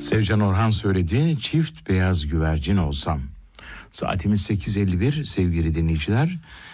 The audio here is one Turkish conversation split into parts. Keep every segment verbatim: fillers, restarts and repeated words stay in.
Sevcan Orhan söyledi, çift beyaz güvercin olsam. Saatimiz sekiz elli bir sevgili dinleyiciler.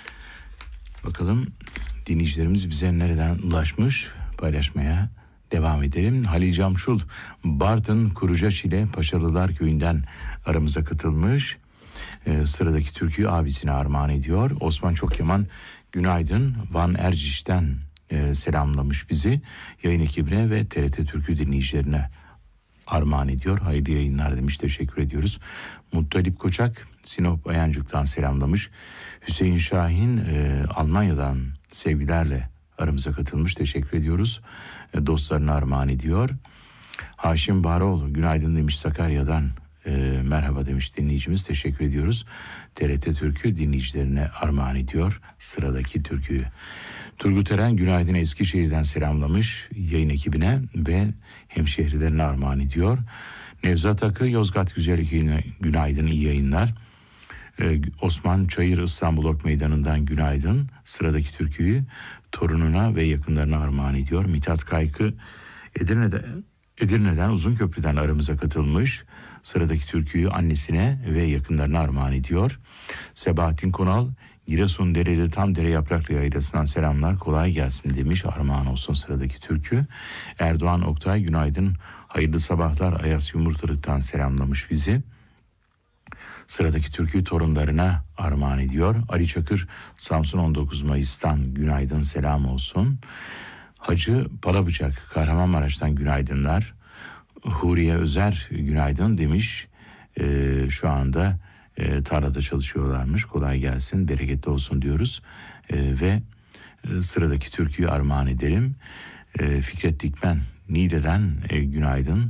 Bakalım dinleyicilerimiz bize nereden ulaşmış, paylaşmaya devam edelim. Halil Camşul, Bartın Kurucaç ile Paşalılar Köyü'nden aramıza katılmış. Ee, sıradaki türküyü abisine armağan ediyor. Osman Çokyaman, günaydın, Van Erciş'ten e, selamlamış bizi. Yayın ekibine ve T R T Türkü dinleyicilerine armağan ediyor. Hayırlı yayınlar demiş, teşekkür ediyoruz. Muttalip Koçak, Sinop Ayancık'tan selamlamış. Hüseyin Şahin e, Almanya'dan sevgilerle aramıza katılmış, teşekkür ediyoruz. E, dostlarına armağan ediyor. Haşim Baroğlu, günaydın demiş Sakarya'dan. E, merhaba demiş dinleyicimiz, teşekkür ediyoruz. T R T Türkü dinleyicilerine armağan ediyor sıradaki türküyü. Turgut Eren, günaydın Eskişehir'den selamlamış yayın ekibine ve hemşehrilerine armağan ediyor. Nevzat Akı, Yozgat Güzellik'ine günaydın, iyi yayınlar. Ee, Osman Çayır, İstanbul Ok Meydanı'ndan günaydın. Sıradaki türküyü torununa ve yakınlarına armağan ediyor. Mithat Kaykı, Edirne'den, Edirne'den Uzunköprü'den aramıza katılmış. Sıradaki türküyü annesine ve yakınlarına armağan ediyor. Sebahattin Konal, Giresun Dereli Tam Dere Yapraklı Yaylası'ndan selamlar, kolay gelsin demiş, armağan olsun sıradaki türkü. Erdoğan Oktay, günaydın, hayırlı sabahlar, Ayas Yumurtalık'tan selamlamış bizi. Sıradaki türküyü torunlarına armağan ediyor. Ali Çakır, Samsun on dokuz Mayıs'tan günaydın, selam olsun. Hacı Palabıçak, Kahramanmaraş'tan günaydınlar. Huriye Özer, günaydın demiş. Ee, şu anda e, tarlada çalışıyorlarmış. Kolay gelsin, bereketli olsun diyoruz. E, ve e, sıradaki türküyü armağan edelim. E, Fikret Dikmen, Niğde'den e, günaydın.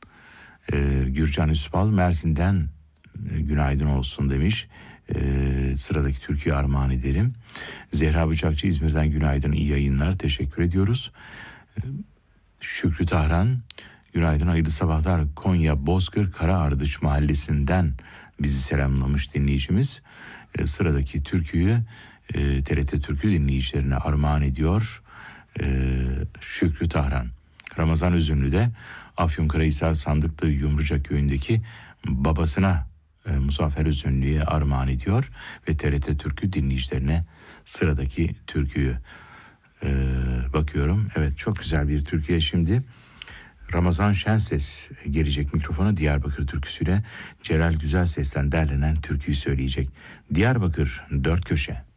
E, Gürcan Üspal, Mersin'den e, günaydın olsun demiş. E, sıradaki türküyü armağan edelim. Zehra Bıçakçı, İzmir'den günaydın, iyi yayınlar, teşekkür ediyoruz. E, Şükrü Tahran, günaydın, hayırlı sabahlar, Konya Bozkır Karaardıç Mahallesi'nden bizi selamlamış dinleyicimiz. E, sıradaki türküyü e, T R T Türkü dinleyicilerine armağan ediyor e, Şükrü Tahran. Ramazan Üzümlü de Afyonkarahisar Sandıklı Yumruca Köyü'ndeki babasına e, Muzaffer Üzümlü'ye armağan ediyor ve T R T Türkü dinleyicilerine sıradaki türküyü e, bakıyorum. Evet, çok güzel bir türküye şimdi Ramazan Şenses gelecek mikrofona, Diyarbakır türküsüyle Celal Güzelses'ten derlenen türküyü söyleyecek. Diyarbakır Dört Köşe.